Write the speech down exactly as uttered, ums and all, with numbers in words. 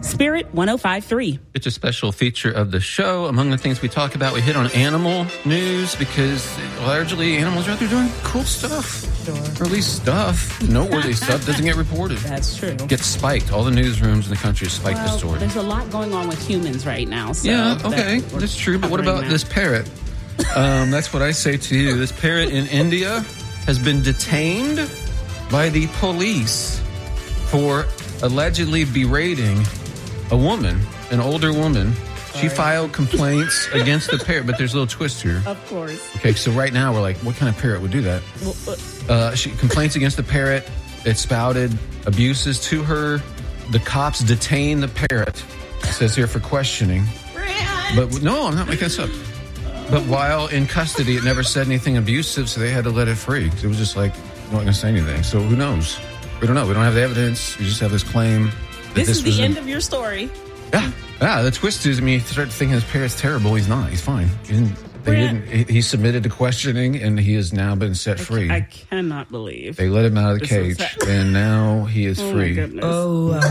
Spirit one oh five point three. It's a special feature of the show. Among the things we talk about, we hit on animal news because largely animals are out there doing cool stuff. Sure. Or at least stuff. Noteworthy stuff doesn't get reported. That's true. Gets spiked. All the newsrooms in the country spike well, the story. There's a lot going on with humans right now. So yeah, okay. That That's true. But what about that. this parrot? Um, that's what I say to you. This parrot in India has been detained by the police for allegedly berating a woman, an older woman. She filed complaints against the parrot, but there's a little twist here. Of course. Okay, so right now we're like, what kind of parrot would do that? Uh, she complains against the parrot. It spouted abuses to her. The cops detain the parrot. It says here for questioning. But no, I'm not making this up. But while in custody, it never said anything abusive, so they had to let it free. It was just like, I'm not going to say anything. So who knows? We don't know. We don't have the evidence. We just have this claim. That This, this is was the a, end of your story. Yeah. Yeah, the twist is, I mean, you start thinking this parrot's terrible. He's not. He's fine. He didn't, they didn't, he, he submitted to questioning, and he has now been set I, free. I cannot believe. They let him out of the This is cage, ha- and now he is Oh, my free. goodness. Oh,